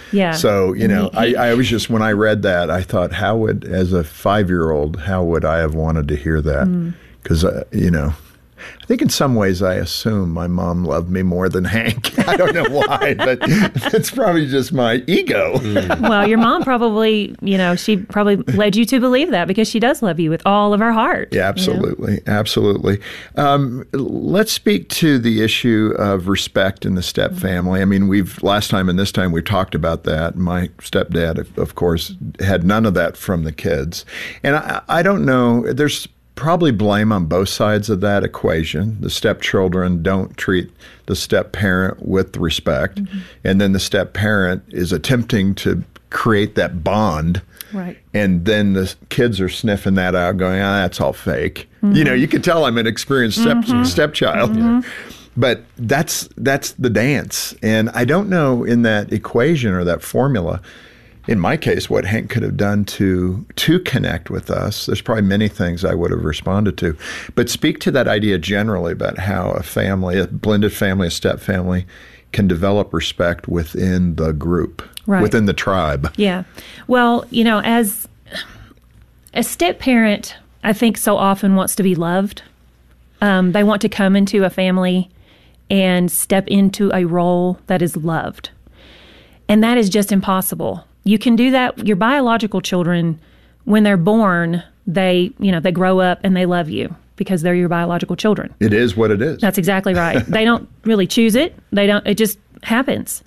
Yeah. So, I was just, when I read that, I thought, as a 5-year-old, how would I have wanted to hear that? Because, I think in some ways I assume my mom loved me more than Hank. I don't know why, but it's probably just my ego. Well, your mom probably, she probably led you to believe that because she does love you with all of her heart. Yeah, absolutely. Absolutely. Let's speak to the issue of respect in the step family. I mean, last time and this time we talked about that. My stepdad, of course, had none of that from the kids. And I don't know, there's probably blame on both sides of that equation. The stepchildren don't treat the step-parent with respect, and then the step-parent is attempting to create that bond. Right. And then the kids are sniffing that out, going, that's all fake. You can tell I'm an experienced stepchild. But that's the dance. And I don't know in that equation or that formula, in my case, what Hank could have done to connect with us. There's probably many things I would have responded to. But speak to that idea generally about how a blended family, a step family, can develop respect within the group, within the tribe. Yeah. Well, as a step parent, I think so often wants to be loved. They want to come into a family and step into a role that is loved. And that is just impossible. You can do that. Your biological children, when they're born, they grow up and they love you because they're your biological children. It is what it is. That's exactly right. They don't really choose it. It just happens.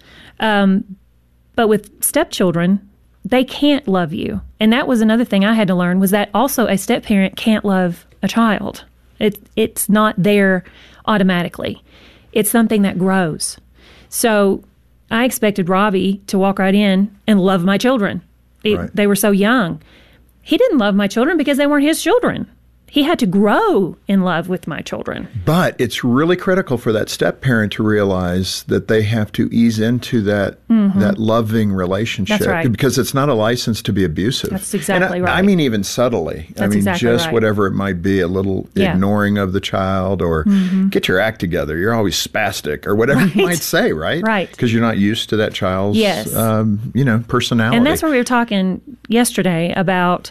But with stepchildren, they can't love you. And that was another thing I had to learn, was that also a step-parent can't love a child. It's not there automatically. It's something that grows. So I expected Robbie to walk right in and love my children. They were so young. He didn't love my children because they weren't his children. He had to grow in love with my children. But it's really critical for that step-parent to realize that they have to ease into that loving relationship. That's right. Because it's not a license to be abusive. That's exactly right. I mean, even subtly. That's exactly just right. whatever it might be, a little ignoring of the child, or get your act together. You're always spastic, or whatever you might say, right? Right. Because you're not used to that child's, personality. And that's what we were talking yesterday about.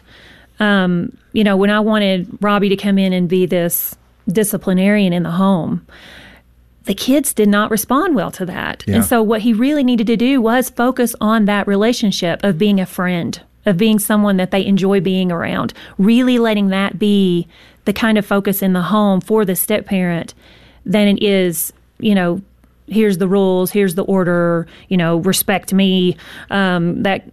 When I wanted Robbie to come in and be this disciplinarian in the home, the kids did not respond well to that. Yeah. And so what he really needed to do was focus on that relationship of being a friend, of being someone that they enjoy being around, really letting that be the kind of focus in the home for the step-parent than it is, here's the rules, here's the order, respect me, that,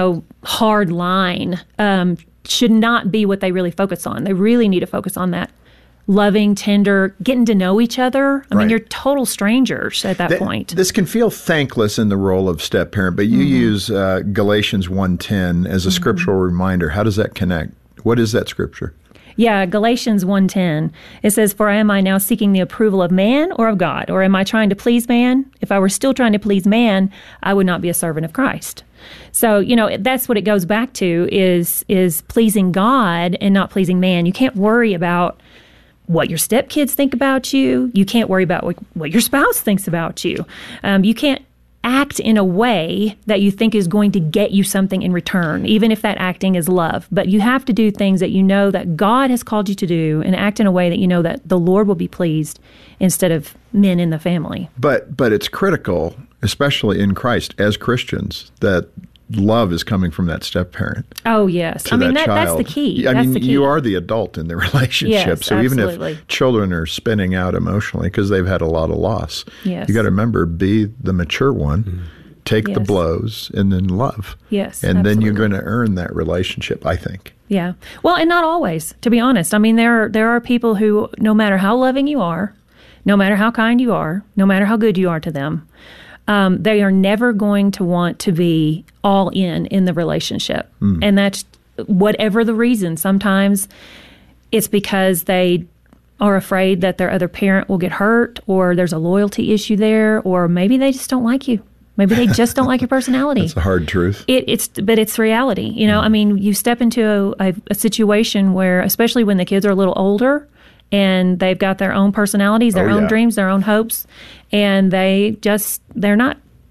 hard line should not be what they really focus on. They really need to focus on that loving, tender, getting to know each other. I mean, you're total strangers at that point. This can feel thankless in the role of step-parent, but you use Galatians 1:10 as a scriptural reminder. How does that connect? What is that scripture? Yeah, Galatians 1:10. It says, "For am I now seeking the approval of man or of God? Or am I trying to please man? If I were still trying to please man, I would not be a servant of Christ." So, that's what it goes back to is pleasing God and not pleasing man. You can't worry about what your stepkids think about you. You can't worry about what your spouse thinks about you. You can't act in a way that you think is going to get you something in return, even if that acting is love. But you have to do things that you know that God has called you to do and act in a way that you know that the Lord will be pleased instead of men in the family. But it's critical, especially in Christ as Christians, that love is coming from that step-parent. Oh, yes. That's the key. That's the key. You are the adult in the relationship. Yes, so absolutely. Even if children are spinning out emotionally because they've had a lot of loss, yes, you got to remember, be the mature one, take the blows, and then love. Yes, and absolutely. then you're going to earn that relationship, I think. Yeah. Well, and not always, to be honest. I mean, there are people who, no matter how loving you are, no matter how kind you are, no matter how good you are to them, they are never going to want to be all in the relationship. And that's whatever the reason. Sometimes it's because they are afraid that their other parent will get hurt, or there's a loyalty issue there, or maybe they just don't like you. Maybe they just don't like your personality. That's a hard truth. But it's reality. I mean, you step into a situation where, especially when the kids are a little older, and they've got their own personalities, their own dreams, their own hopes, and they're not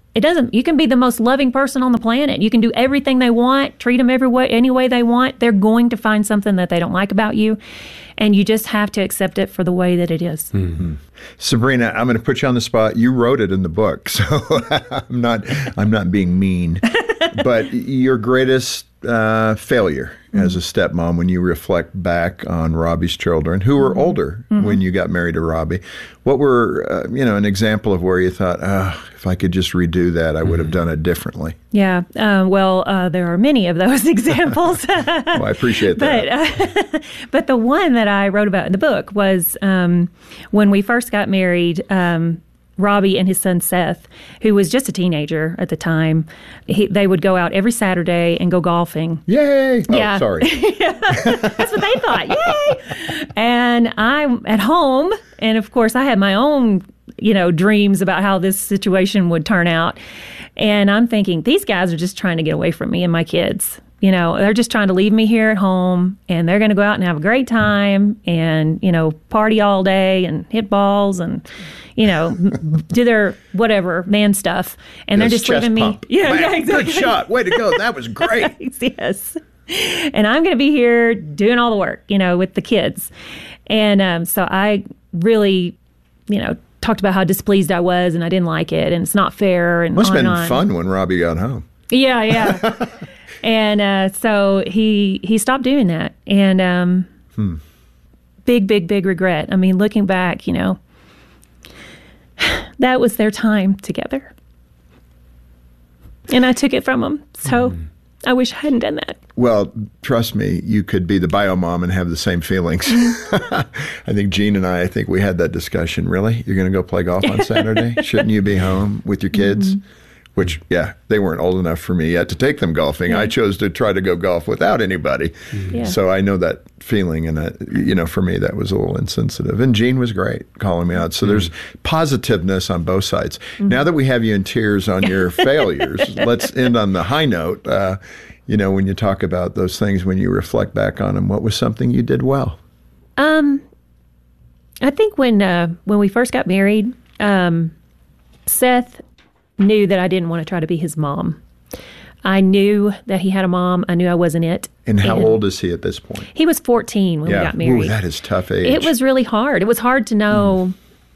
It doesn't. You can be the most loving person on the planet. You can do everything they want, treat them any way they want. They're going to find something that they don't like about you, and you just have to accept it for the way that it is. Mm-hmm. Sabrina, I'm going to put you on the spot. You wrote it in the book, so I'm not being mean. But your greatest failure as a stepmom, when you reflect back on Robbie's children, who were older when you got married to Robbie, what were an example of where you thought, if I could just redo that, I would have done it differently? Yeah, there are many of those examples. Well, I appreciate that. But the one that I wrote about in the book was when we first got married. Robbie and his son Seth, who was just a teenager at the time, they would go out every Saturday and go golfing. Yay! Yeah. Oh, sorry. That's what they thought. Yay! And I'm at home, and of course I had my own, dreams about how this situation would turn out. And I'm thinking, these guys are just trying to get away from me and my kids. They're just trying to leave me here at home, and they're going to go out and have a great time and, party all day and hit balls and, do their whatever man stuff. And they're just leaving me. Yeah, yeah, exactly. Good shot. Way to go. That was great. Yes. And I'm going to be here doing all the work, with the kids. And so I really, talked about how displeased I was, and I didn't like it, and it's not fair. And must have been on. Fun when Robbie got home. Yeah. And so he stopped doing that. And big regret. I mean, looking back, that was their time together. And I took it from them. So I wish I hadn't done that. Well, trust me, you could be the bio mom and have the same feelings. I think Jean and I think we had that discussion. Really? You're going to go play golf on Saturday? Shouldn't you be home with your kids? Which, they weren't old enough for me yet to take them golfing. I chose to try to go golf without anybody. Yeah. So I know that feeling, and for me, that was a little insensitive. And Jean was great calling me out. So there's positiveness on both sides. Now that we have you in tears on your failures, let's end on the high note. When you talk about those things, when you reflect back on them, what was something you did well? I think when we first got married, Seth knew that I didn't want to try to be his mom. I knew that he had a mom. I knew I wasn't it. And how old is he at this point? He was 14 when we got married. Ooh, that is tough age. It was really hard. It was hard to know,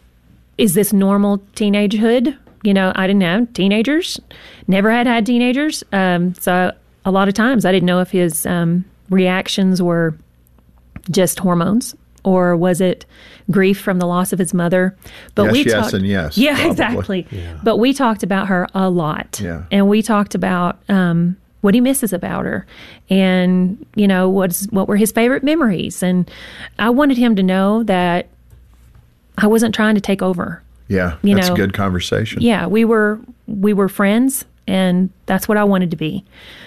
is this normal teenagehood? I didn't have teenagers, never had teenagers. So a lot of times I didn't know if his reactions were just hormones, or was it grief from the loss of his mother? But yes, and yes. Yeah, probably. exactly. Yeah. But we talked about her a lot. Yeah. And we talked about what he misses about her, and what were his favorite memories. And I wanted him to know that I wasn't trying to take over. Yeah, that's a good conversation. Yeah, we were friends, and that's what I wanted to be.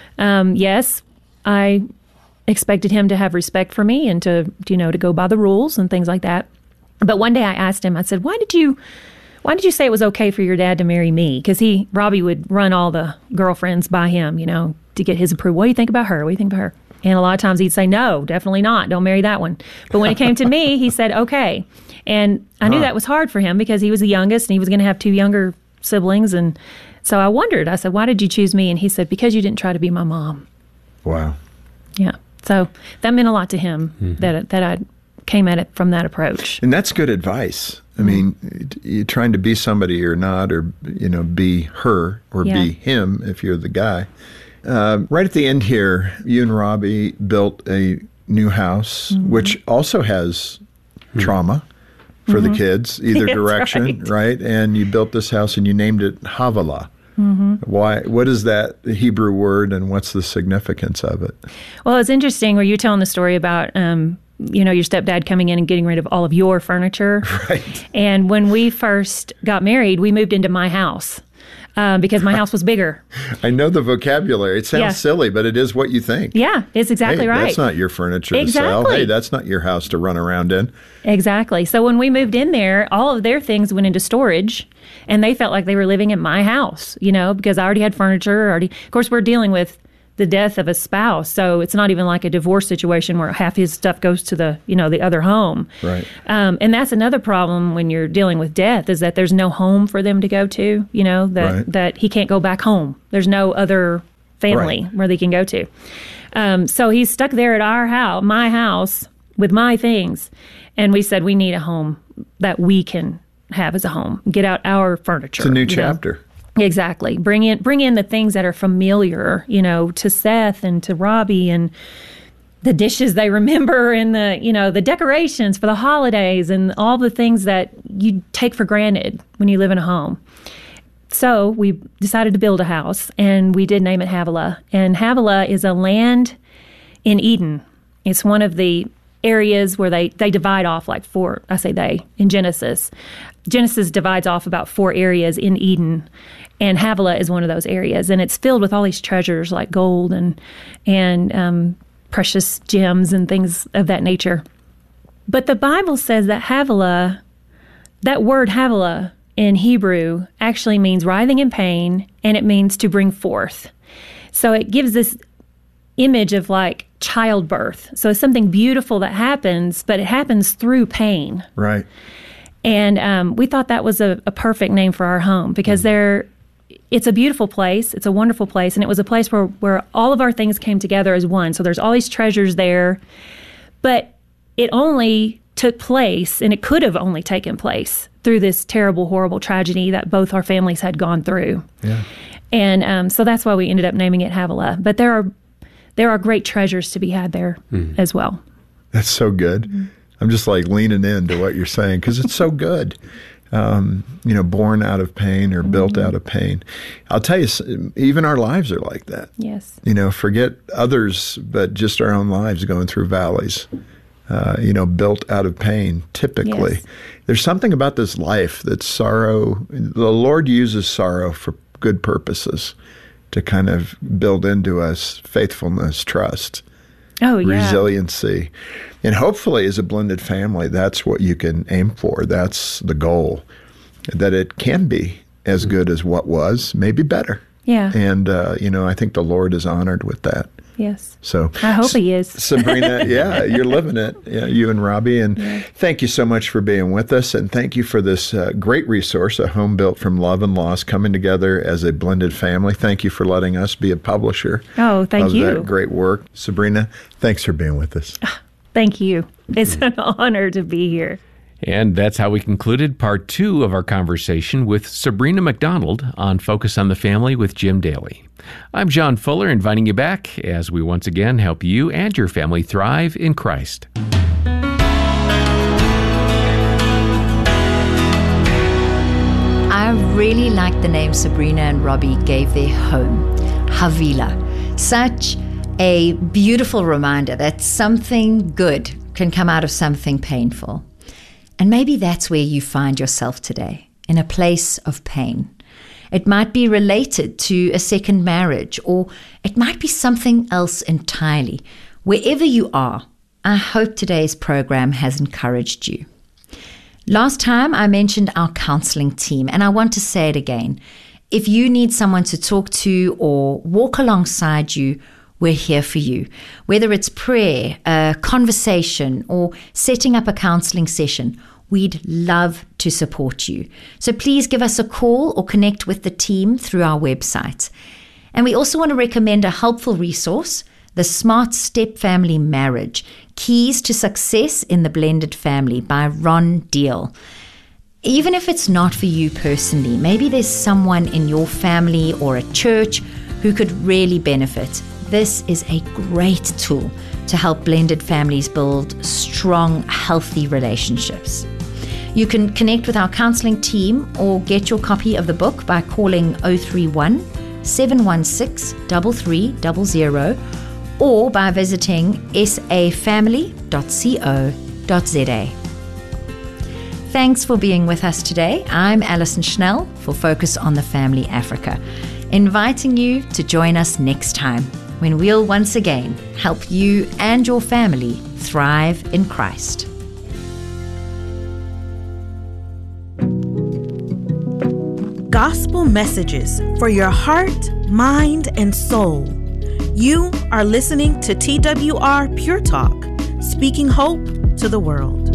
Yes, I expected him to have respect for me and to go by the rules and things like that. But one day I asked him, I said, why did you say it was okay for your dad to marry me? Because Robbie would run all the girlfriends by him, to get his approval. What do you think about her? What do you think about her? And a lot of times he'd say, no, definitely not. Don't marry that one. But when it came to me, he said, okay. And I knew that was hard for him because he was the youngest and he was going to have two younger siblings. And so I wondered, I said, why did you choose me? And he said, because you didn't try to be my mom. Wow. Yeah. So that meant a lot to him that I came at it from that approach. And that's good advice. I mean, you're trying to be somebody or not, or, be her or be him if you're the guy. Right at the end here, you and Robbie built a new house, which also has trauma for the kids, either direction, right? And you built this house and you named it Havilah. Why? What is that Hebrew word, and what's the significance of it? Well, it's interesting where you're telling the story about, your stepdad coming in and getting rid of all of your furniture. Right. And when we first got married, we moved into my house because my house was bigger. I know the vocabulary. It sounds silly, but it is what you think. Yeah, it's exactly right. That's not your furniture to sell. Hey, that's not your house to run around in. Exactly. So when we moved in there, all of their things went into storage, and they felt like they were living at my house, because I already had furniture. Of course, we're dealing with the death of a spouse. So it's not even like a divorce situation where half his stuff goes to the other home. Right. And that's another problem when you're dealing with death, is that there's no home for them to go to, that he can't go back home. There's no other family where they can go to. So he's stuck there at our house, my house, with my things. And we said, we need a home that we can have as a home. Get out our furniture. It's a new chapter. Exactly. Bring in the things that are familiar, to Seth and to Robbie, and the dishes they remember, and the decorations for the holidays, and all the things that you take for granted when you live in a home. So we decided to build a house, and we did name it Havilah. And Havilah is a land in Eden. It's one of the areas where they divide off like four, I say they, in Genesis. Genesis divides off about 4 areas in Eden, and Havilah is one of those areas. And it's filled with all these treasures like gold and precious gems and things of that nature. But the Bible says that Havilah, that word Havilah in Hebrew, actually means writhing in pain, and it means to bring forth. So it gives this image of like childbirth. So it's something beautiful that happens, but it happens through pain. Right. And we thought that was a perfect name for our home, because it's a beautiful place. It's a wonderful place. And it was a place where all of our things came together as one. So there's all these treasures there. But it only took place, and it could have only taken place, through this terrible, horrible tragedy that both our families had gone through. Yeah. And so that's why we ended up naming it Havilah. But there are great treasures to be had there as well. That's so good. Mm-hmm. I'm just like leaning into what you're saying, because it's so good. Born out of pain or built out of pain. I'll tell you, even our lives are like that. Yes. Forget others, but just our own lives going through valleys, built out of pain, typically. Yes. There's something about this life that sorrow, the Lord uses sorrow for good purposes to kind of build into us faithfulness, trust. Oh, yeah. Resiliency. And hopefully, as a blended family, that's what you can aim for. That's the goal, that it can be as good as what was, maybe better. Yeah. And, I think the Lord is honored with that. Yes. So I hope he is. Sabrina, yeah, you're living it, you and Robbie. And thank you so much for being with us. And thank you for this great resource, A Home Built from Love and Loss, coming together as a blended family. Thank you for letting us be a publisher of you. That great work. Sabrina, thanks for being with us. Thank you. It's an honor to be here. And that's how we concluded part 2 of our conversation with Sabrina McDonald on Focus on the Family with Jim Daly. I'm John Fuller, inviting you back as we once again help you and your family thrive in Christ. I really like the name Sabrina and Robbie gave their home, Havilah. Such a beautiful reminder that something good can come out of something painful. And maybe that's where you find yourself today, in a place of pain. It might be related to a second marriage, or it might be something else entirely. Wherever you are, I hope today's program has encouraged you. Last time I mentioned our counseling team, and I want to say it again. If you need someone to talk to or walk alongside you, we're here for you. Whether it's prayer, a conversation, or setting up a counseling session, we'd love to support you. So please give us a call or connect with the team through our website. And we also want to recommend a helpful resource, The Smart Step Family Marriage, Keys to Success in the Blended Family by Ron Deal. Even if it's not for you personally, maybe there's someone in your family or a church who could really benefit. This is a great tool to help blended families build strong, healthy relationships. You can connect with our counseling team or get your copy of the book by calling 031 716 3300 or by visiting safamily.co.za. Thanks for being with us today. I'm Alison Schnell for Focus on the Family Africa, inviting you to join us next time, when we'll once again help you and your family thrive in Christ. Gospel messages for your heart, mind, and soul. You are listening to TWR Pure Talk, speaking hope to the world.